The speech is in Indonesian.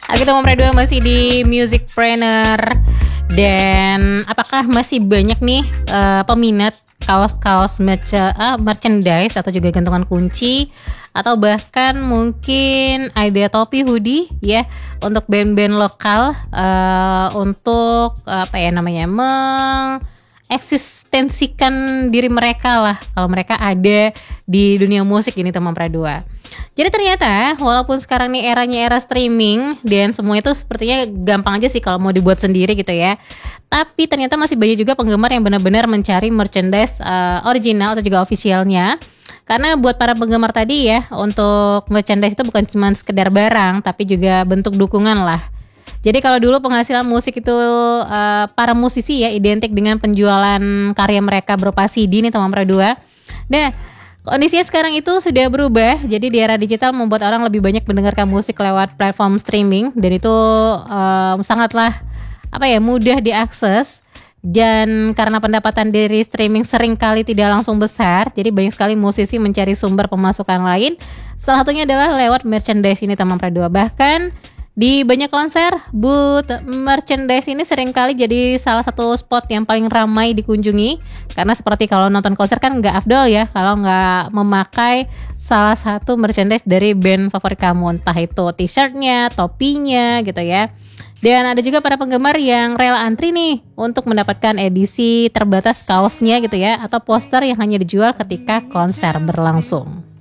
Aku Teman Pradua masih di Musicpreneur. Dan apakah masih banyak nih peminat kaos-kaos merchandise atau juga gantungan kunci, atau bahkan mungkin ada topi hoodie ya untuk band-band lokal, untuk eksistensikan diri mereka lah kalau mereka ada di dunia musik ini teman Pradua. Jadi ternyata walaupun sekarang nih eranya era streaming dan semua itu sepertinya gampang aja sih kalau mau dibuat sendiri gitu ya. Tapi ternyata masih banyak juga penggemar yang benar-benar mencari merchandise original atau juga officialnya. Karena buat para penggemar tadi ya, untuk merchandise itu bukan cuma sekedar barang tapi juga bentuk dukungan lah. Jadi kalau dulu penghasilan musik itu para musisi ya identik dengan penjualan karya mereka berupa CD nih teman Pradua. Nah, kondisinya sekarang itu sudah berubah. Jadi di era digital membuat orang lebih banyak mendengarkan musik lewat platform streaming, dan itu sangatlah mudah diakses. Dan karena pendapatan dari streaming seringkali tidak langsung besar, jadi banyak sekali musisi mencari sumber pemasukan lain. Salah satunya adalah lewat merchandise ini teman Pradua. Bahkan di banyak konser, booth merchandise ini seringkali jadi salah satu spot yang paling ramai dikunjungi. Karena seperti kalau nonton konser kan nggak afdol ya kalau nggak memakai salah satu merchandise dari band favorit kamu. Entah itu t-shirtnya, topinya gitu ya. Dan ada juga para penggemar yang rela antri nih untuk mendapatkan edisi terbatas kaosnya gitu ya, atau poster yang hanya dijual ketika konser berlangsung.